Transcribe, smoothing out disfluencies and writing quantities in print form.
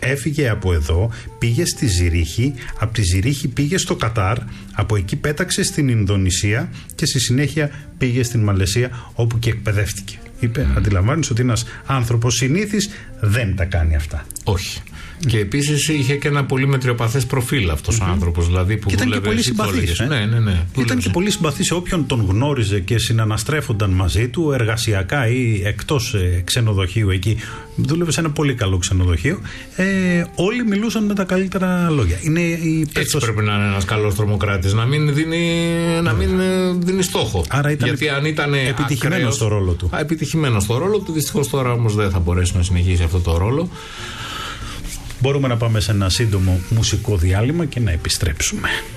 Έφυγε από εδώ, πήγε στη Ζηρίχη, από τη Ζηρίχη πήγε στο Κατάρ, από εκεί πέταξε στην Ινδονησία και στη συνέχεια πήγε στην Μαλαισία, όπου και εκπαιδεύτηκε. Είπε, αντιλαμβάνεις ότι ένας άνθρωπος συνήθις δεν τα κάνει αυτά. Όχι. Και επίσης είχε και ένα πολύ μετριοπαθές προφίλ αυτός ο άνθρωπος. Δηλαδή που ήταν και πολύ συμπαθής. Ναι. Ήταν και πολύ συμπαθής σε όποιον τον γνώριζε και συναναστρέφονταν μαζί του εργασιακά ή εκτός ξενοδοχείου εκεί. Δούλευε σε ένα πολύ καλό ξενοδοχείο. Όλοι μιλούσαν με τα καλύτερα λόγια. Έτσι πρέπει να είναι ένας καλός τρομοκράτης. Να μην δίνει στόχο. Άρα ήταν γιατί αν ήταν επιτυχημένος στο ρόλο του. Επιτυχημένος στο ρόλο του. Δυστυχώς τώρα όμως δεν θα μπορέσει να συνεχίσει αυτό το ρόλο. Μπορούμε να πάμε σε ένα σύντομο μουσικό διάλειμμα και να επιστρέψουμε.